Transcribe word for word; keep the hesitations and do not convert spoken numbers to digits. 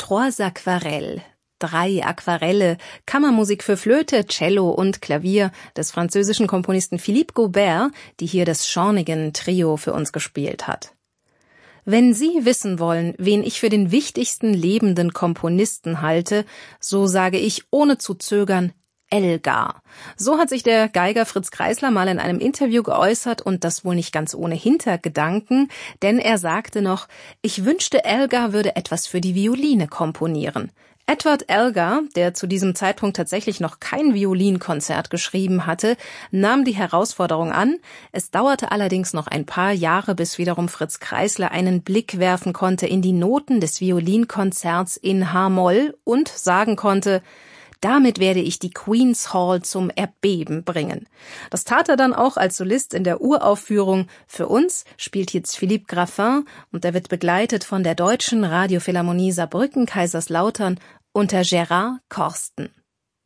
Trois Aquarelles, drei Aquarelle, Kammermusik für Flöte, Cello und Klavier des französischen Komponisten Philippe Gaubert, die hier das Schornigen-Trio für uns gespielt hat. Wenn Sie wissen wollen, wen ich für den wichtigsten lebenden Komponisten halte, so sage ich ohne zu zögern Elgar. So hat sich der Geiger Fritz Kreisler mal in einem Interview geäußert und das wohl nicht ganz ohne Hintergedanken, denn er sagte noch, ich wünschte, Elgar würde etwas für die Violine komponieren. Edward Elgar, der zu diesem Zeitpunkt tatsächlich noch kein Violinkonzert geschrieben hatte, nahm die Herausforderung an. Es dauerte allerdings noch ein paar Jahre, bis wiederum Fritz Kreisler einen Blick werfen konnte in die Noten des Violinkonzerts in H-Moll und sagen konnte, damit werde ich die Queen's Hall zum Erbeben bringen. Das tat er dann auch als Solist in der Uraufführung. Für uns spielt jetzt Philippe Graffin und er wird begleitet von der Deutschen Radiophilharmonie Saarbrücken-Kaiserslautern unter Gerard Corsten.